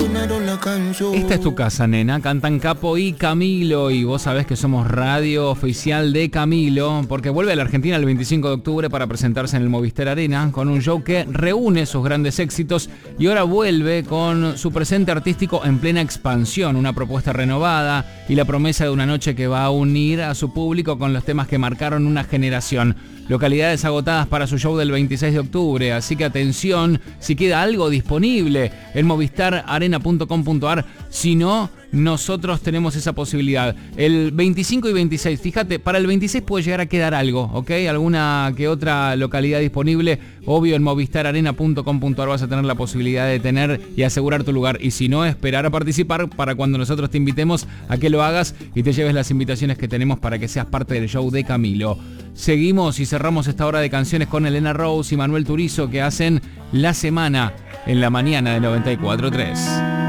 entonaron la canción. Esta es tu casa, nena. Cantan Capo y Camilo. Y vos sabés que somos radio oficial de Camilo, porque vuelve a la Argentina el 25 de octubre para presentarse en el Movistar Arena con un show que reúne sus grandes éxitos y ahora vuelve con su presente artístico en plena expansión, una propuesta renovada y la promesa de una noche que va a unir a su público con los temas que marcaron una generación. Localidades agotadas para su show del 26 de octubre, así que atención, si queda algo disponible en movistararena.com.ar, si no, nosotros tenemos esa posibilidad. El 25 y 26, fíjate, para el 26 puede llegar a quedar algo, ¿ok? Alguna que otra localidad disponible, obvio en movistararena.com.ar vas a tener la posibilidad de tener y asegurar tu lugar, y si no, esperar a participar para cuando nosotros te invitemos a que lo hagas y te lleves las invitaciones que tenemos para que seas parte del show de Camilo. Seguimos y cerramos esta hora de canciones con Elena Rose y Manuel Turizo, que hacen La Semana en la mañana de 94.3.